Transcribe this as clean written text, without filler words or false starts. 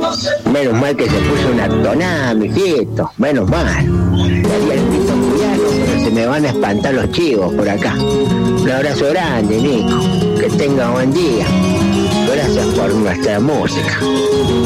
Menos mal que se puso una tonada, mijito. Menos mal. Daría el pito cuyano, pero se me van a espantar los chivos por acá. Un abrazo grande, Nico. Que tenga buen día. Gracias por nuestra música.